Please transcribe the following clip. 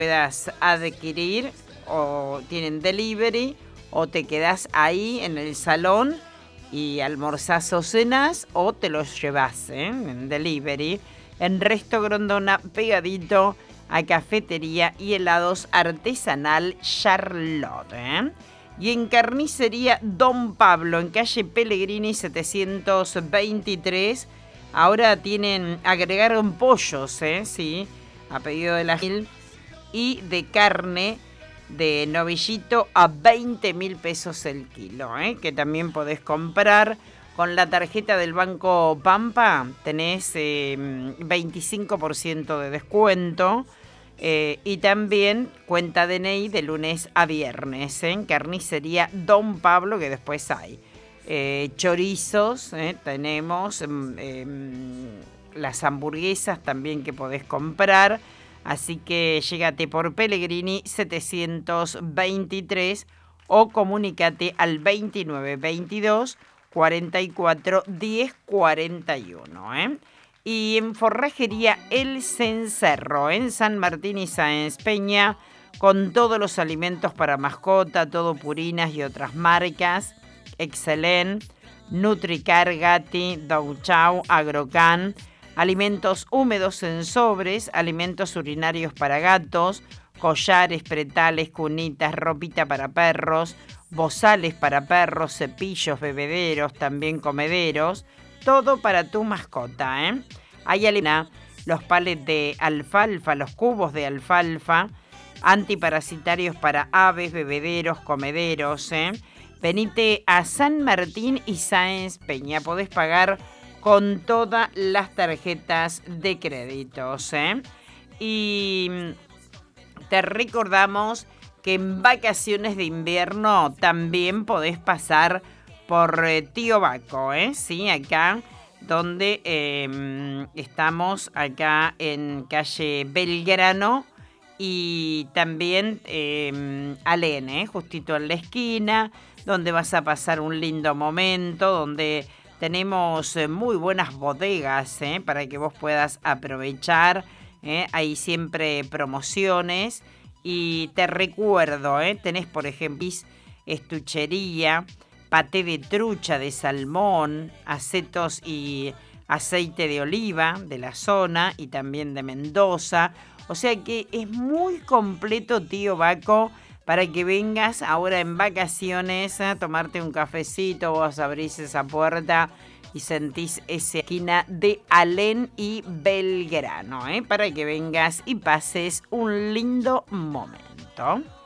puedas adquirir o tienen delivery o te quedás ahí en el salón y almorzás o cenás o te los llevas en delivery. En Resto Grondona, pegadito a Cafetería y Helados Artesanal Charlotte. Y en Carnicería Don Pablo, en calle Pellegrini 723. Ahora agregaron pollos, sí, a pedido de la Gil, y de carne de novillito a 20.000 pesos el kilo, que también podés comprar con la tarjeta del Banco Pampa. Tenés 25% de descuento y también cuenta DNI de lunes a viernes en Carnicería Don Pablo, que después hay chorizos, tenemos las hamburguesas también que podés comprar. Así que llégate por Pellegrini 723 o comunícate al 2922 44 10 41. Y en Forrajería El Cencerro, en San Martín y Sáenz Peña, con todos los alimentos para mascota, todo Purinas y otras marcas. Excelente, Nutricar, Gatti, Dog Chow, Agrocan, alimentos húmedos en sobres, alimentos urinarios para gatos, collares, pretales, cunitas, ropita para perros, bozales para perros, cepillos, bebederos, también comederos, todo para tu mascota, Hay los palets de alfalfa, los cubos de alfalfa, antiparasitarios para aves, bebederos, comederos, Venite a San Martín y Sáenz Peña. Podés pagar con todas las tarjetas de créditos, Y te recordamos que en vacaciones de invierno también podés pasar por Tío Baco, Sí, acá donde estamos, acá en calle Belgrano y también Alén, justito en la esquina, donde vas a pasar un lindo momento, donde tenemos muy buenas bodegas para que vos puedas aprovechar. Hay siempre promociones. Y te recuerdo, tenés por ejemplo estuchería, paté de trucha, de salmón, acetos y aceite de oliva de la zona y también de Mendoza. O sea que es muy completo Tío Baco para que vengas ahora en vacaciones a tomarte un cafecito, vos abrís esa puerta y sentís esa esquina de Alén y Belgrano, para que vengas y pases un lindo momento.